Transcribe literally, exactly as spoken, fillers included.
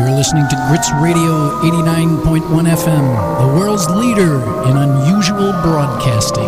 listening to Grits Radio eighty-nine point one F M, the world's leader in unusual broadcasting.